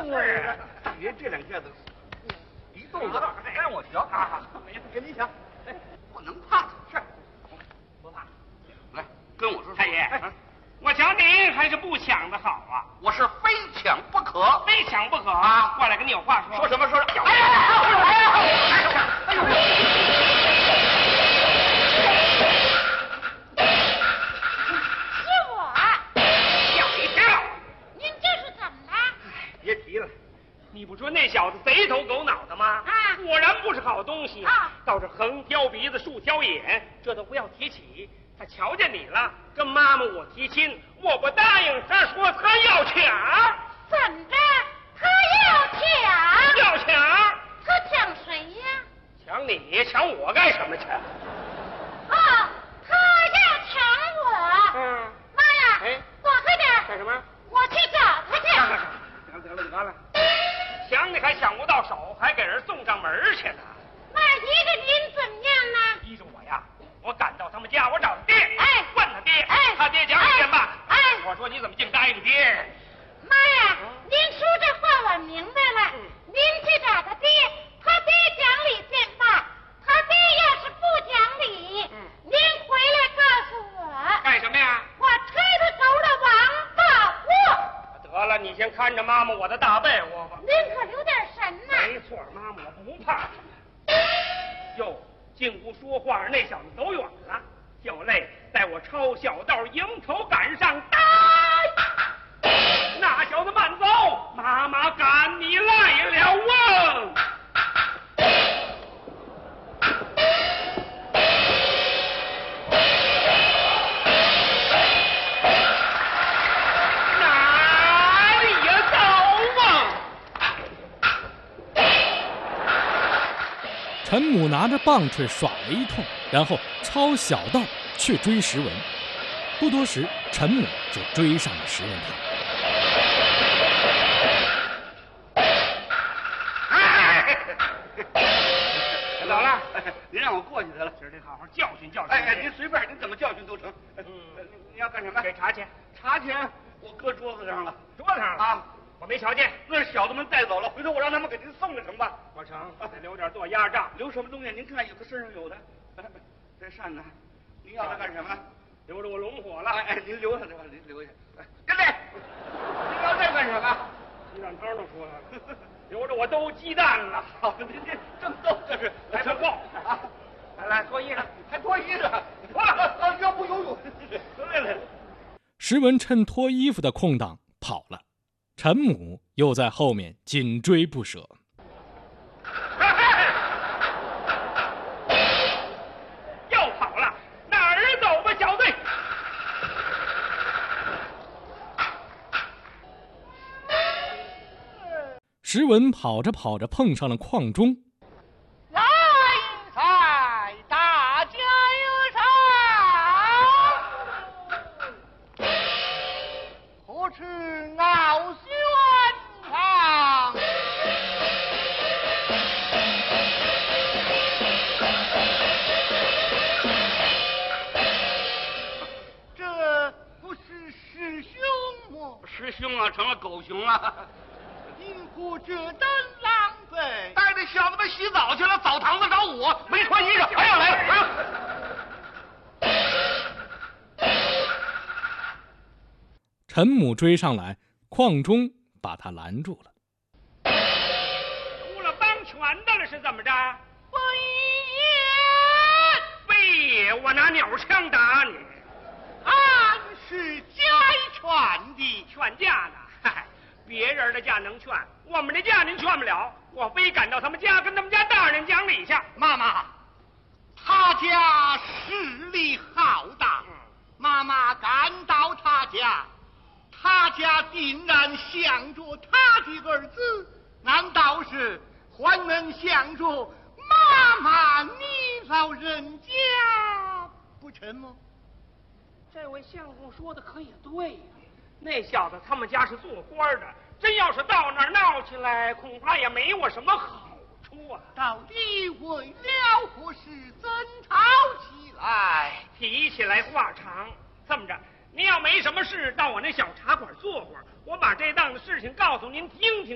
我这个， 别这两个子一肚子， 让我瞧啊！给你瞧， 哎，不能怕他， 是不怕。 来跟我说， 太爷，我瞧您还是不抢的好啊！ 我是非抢不可， 非抢不可啊！过来跟你有话说。 说什么说？ 哎呀！ 是我， 吓一跳！ 您这是怎么了？ 别提了，你不说那小子贼头狗脑的吗？ 啊， 果然不是好东西啊！ 倒是横挑鼻子竖挑眼，这都不要提起。他瞧见你了，跟妈妈我提亲，我不答应，他说他要抢。 怎么着？他要抢？ 要抢？ 他抢谁呀？ 抢你？抢我干什么去？ 哦，他要抢我。 嗯， 妈呀！ 哎， 躲开点！ 干什么？ 我去找他去。 得了，抢你还抢不到手，还给人送上门去呢。 那依着您怎么样呢？ 依着我呀，我赶到他们家，我找他爹， 哎， 问他爹， 哎， 他爹讲一遍吧。 哎， 我说你怎么净答应爹？ 妈呀，您说这话我明白了。您去找他爹，他爹讲理见罢。他爹要是不讲理，您回来告诉我。 干什么呀？ 我吹他头的王八货。 得了，你先看着妈妈我的大被窝吧。 您可留点神呐。 没错，妈妈我不怕。哟，进屋说话，那小子走远了。小泪带我抄小道，迎头赶上，呆！那小子慢走，妈妈赶你来了哪里呀走啊！ 陈母拿着棒槌耍了一通，然后抄小道去追石文。不多时，陈母就追上了石文堂。 走了， 您让我过去得了， 今儿得好好教训教训。 哎，您随便，您怎么教训都成。你要干什么？ 给茶钱。 茶钱我搁桌子上了。 桌子上了啊？ 我没瞧见。 那是小子们带走了，回头我让他们给您送了成吧？ 我成，得留点做压账。 留什么东西？您看，有的身上有的。这扇子，您要它干什么？ 留着我龙火了。 哎，您留下这吧，您留下。跟来，您要这干什么？ 鸡蛋汤都出来了，留着我兜鸡蛋了。 好，您这正逗这是， 来不够啊！来脱衣裳， 还脱衣裳，脱了要不游泳。来。 石文趁脱衣服的空档跑了，陈母又在后面紧追不舍。 又跑了，哪儿走吧，小子？ 石文跑着跑着碰上了邝中。 来财，大家有赏，何处傲轩堂？这不是师兄吗？ 师兄啊，成了狗熊了。 因何这等狼狈？ 带着小子们洗澡去了，澡堂子找我，没穿衣裳。哎呀，来了！ 陈母追上来，邝中把他拦住了。 出了帮拳的了是怎么着？ 非也，我拿鸟枪打你。 俺是家劝的， 劝架呢？嗨，别人的架能劝，我们的架您劝不了。我非赶到他们家，跟他们家大人讲理去。 妈妈，他家势力浩大，妈妈赶到他家，他家竟然想着他的儿子，难道是还能想着妈妈你老人家不成吗？ 这位相公说的可也对呀，那小子他们家是做官的，真要是到那儿闹起来，恐怕也没我什么好处啊。 到底为了何事争吵起来？ 提起来话长，这么着，您要没什么事，到我那小茶馆坐会儿，我把这档子事情告诉您听听。